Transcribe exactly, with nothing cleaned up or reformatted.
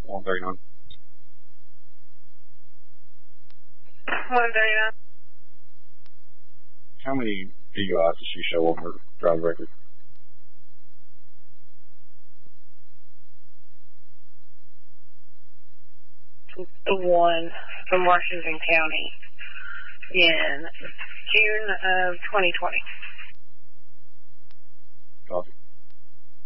one thirty-nine. one thirty-nine. How many D U Is does she show on her driver record? The one from Washington County in June of twenty twenty. Copy.